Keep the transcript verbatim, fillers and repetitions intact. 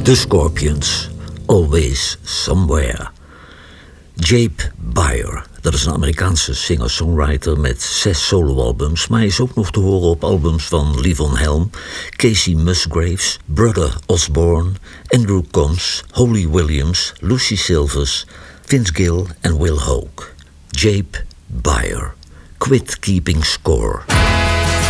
The Scorpions, Always Somewhere. Jape Byer, dat is een Amerikaanse singer-songwriter met zes soloalbums, maar hij is ook nog te horen op albums van Levon Helm, Casey Musgraves, Brother Osborne, Andrew Combs, Holly Williams, Lucy Silvers, Vince Gill en Will Hoke. Jape Byer, Quit Keeping Score.